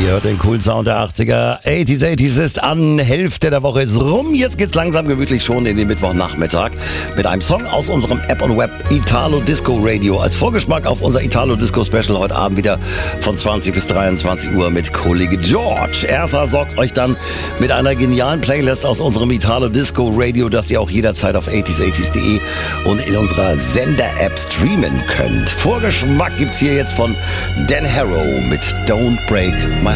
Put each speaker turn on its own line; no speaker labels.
Ihr hört den coolen Sound der 80er. 80s ist an, Hälfte der Woche ist rum. Jetzt geht's langsam gemütlich schon in den Mittwochnachmittag mit einem Song aus unserem App und Web Italo Disco Radio. Als Vorgeschmack auf unser Italo Disco Special heute Abend wieder von 20 bis 23 Uhr mit Kollege George. Er versorgt euch dann mit einer genialen Playlist aus unserem Italo Disco Radio, das ihr auch jederzeit auf 80s80s.de und in unserer Sender-App streamen könnt. Vorgeschmack gibt's hier jetzt von Dan Harrow mit Don't Break My